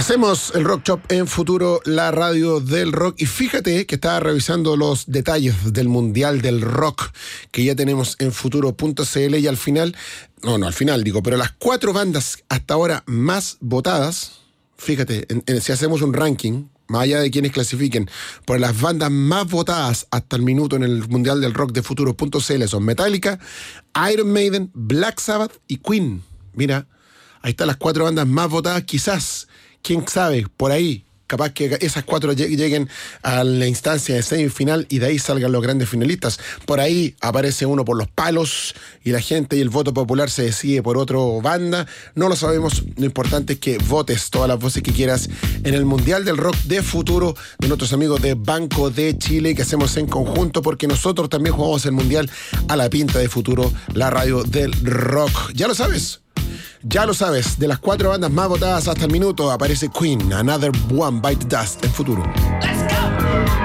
Hacemos el Rock Shop en Futuro, la radio del rock. Y fíjate que estaba revisando los detalles del Mundial del Rock que ya tenemos en futuro.cl y al final, pero las 4 bandas hasta ahora más votadas, fíjate, si hacemos un ranking, más allá de quienes clasifiquen, por las bandas más votadas hasta el minuto en el Mundial del Rock de futuro.cl son Metallica, Iron Maiden, Black Sabbath y Queen. Mira, ahí están las 4 bandas más votadas, quizás. ¿Quién sabe? Por ahí, capaz que esas 4 lleguen a la instancia de semifinal y de ahí salgan los grandes finalistas. Por ahí aparece uno por los palos y la gente y el voto popular se decide por otra banda. No lo sabemos. Lo importante es que votes todas las voces que quieras en el Mundial del Rock de Futuro de nuestros amigos de Banco de Chile, que hacemos en conjunto porque nosotros también jugamos el Mundial a la pinta de Futuro, la radio del rock. Ya lo sabes. Ya lo sabes, de las 4 bandas más votadas hasta el minuto aparece Queen, Another One Bite the Dust en Futuro. Let's go!